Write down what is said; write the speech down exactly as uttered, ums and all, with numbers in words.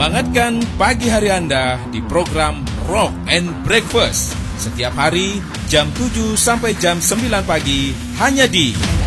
Semangatkan pagi hari Anda di program Rock and Breakfast. Setiap hari jam tujuh sampai jam sembilan pagi hanya di